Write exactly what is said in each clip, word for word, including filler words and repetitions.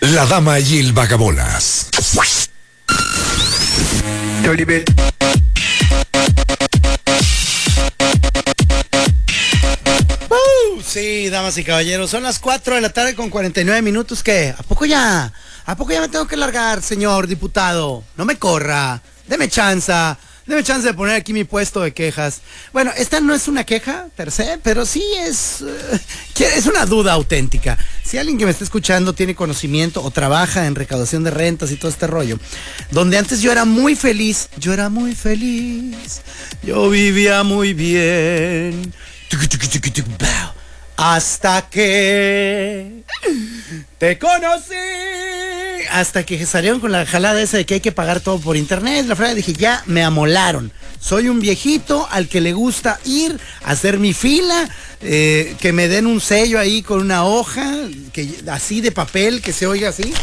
La dama y el vagabolas. Uh, sí, damas y caballeros, son las cuatro de la tarde con cuarenta y nueve minutos. ¿Qué? ¿A poco ya? ¿A poco ya me tengo que largar, señor diputado? No me corra, deme chanza. Deme chance de poner aquí mi puesto de quejas. Bueno, esta no es una queja per se, pero sí es, uh, es una duda auténtica. Si alguien que me está escuchando tiene conocimiento o trabaja en recaudación de rentas y todo este rollo, donde antes yo era muy feliz, yo era muy feliz, yo vivía muy bien, hasta que te conocí. Hasta que salieron con la jalada esa de que hay que pagar todo por internet. La frase dije, ya me amolaron. Soy un viejito al que le gusta ir a hacer mi fila, eh, que me den un sello ahí con una hoja, que así de papel, que se oiga así,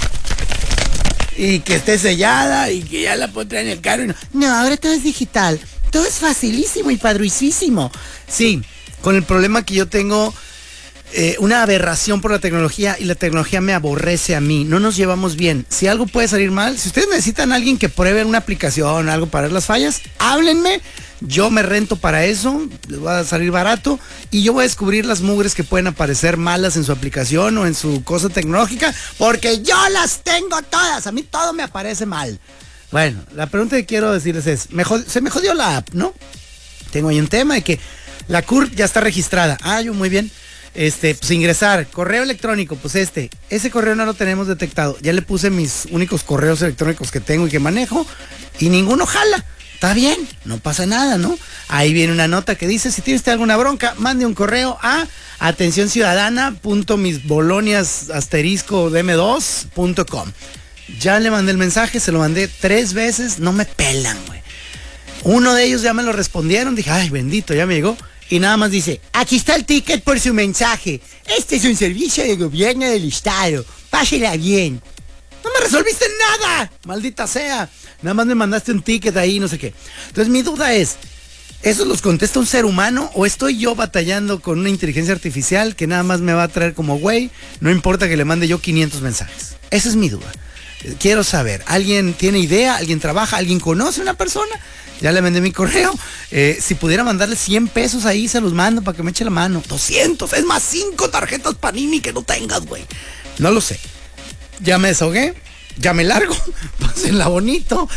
y que esté sellada y que ya la puedo traer en el carro. Y no. no, ahora todo es digital. Todo es facilísimo y padricísimo. Sí, con el problema que yo tengo... Eh, una aberración por la tecnología y la tecnología me aborrece a mí. No nos llevamos bien. Si algo puede salir mal, si ustedes necesitan a alguien que pruebe una aplicación, algo para ver las fallas, háblenme. Yo me rento para eso, les va a salir barato y yo voy a descubrir las mugres que pueden aparecer malas en su aplicación o en su cosa tecnológica, porque yo las tengo todas. A mí todo me aparece mal. Bueno, la pregunta que quiero decirles es, me jod- se me jodió la app, ¿no? Tengo ahí un tema de que la C U R P ya está registrada. Ah, yo muy bien. Este, pues ingresar, correo electrónico, pues este, ese correo no lo tenemos detectado. Ya le puse mis únicos correos electrónicos que tengo y que manejo y ninguno jala. Está bien, no pasa nada, ¿no? Ahí viene una nota que dice, si tienes alguna bronca, mande un correo a atención ciudadana punto mis bolonias asterisco d m dos punto com. Ya le mandé el mensaje, se lo mandé tres veces, no me pelan, güey. Uno de ellos ya me lo respondieron, dije, ay, bendito, ya me llegó. Y nada más dice, aquí está el ticket por su mensaje. Este es un servicio de gobierno del estado. Pásela bien. No me resolviste nada, maldita sea. Nada más me mandaste un ticket ahí, no sé qué. Entonces mi duda es, ¿eso los contesta un ser humano o estoy yo batallando con una inteligencia artificial que nada más me va a traer como güey? No importa que le mande yo quinientos mensajes. Esa es mi duda. Quiero saber, ¿alguien tiene idea? ¿Alguien trabaja? ¿Alguien conoce a una persona? Ya le mandé mi correo. Eh, si pudiera mandarle cien pesos ahí, se los mando para que me eche la mano. doscientos, es más cinco tarjetas Panini que no tengas, güey. No lo sé. Ya me desahogué, ya me largo. Pásenla bonito.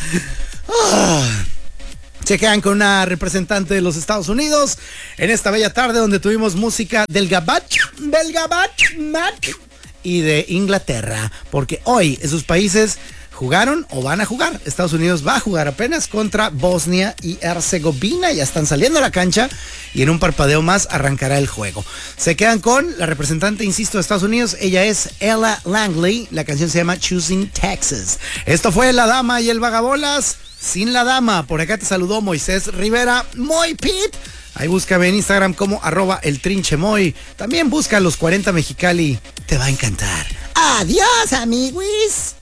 Ah. Se quedan con una representante de los Estados Unidos en esta bella tarde donde tuvimos música del Gabach, del Gabach, Mac y de Inglaterra, porque hoy esos países jugaron o van a jugar. Estados Unidos va a jugar apenas contra Bosnia y Herzegovina. Ya están saliendo a la cancha y en un parpadeo más arrancará el juego. Se quedan con la representante, insisto, de Estados Unidos. Ella es Ella Langley. La canción se llama Choosing Texas. Esto fue La Dama y el Vagabolas sin la dama. Por acá te saludó Moisés Rivera. Moy Pit. Ahí búscame en Instagram como arroba el trinche Moy. También busca los cuarenta Mexicali. Te va a encantar. Adiós, amiguis.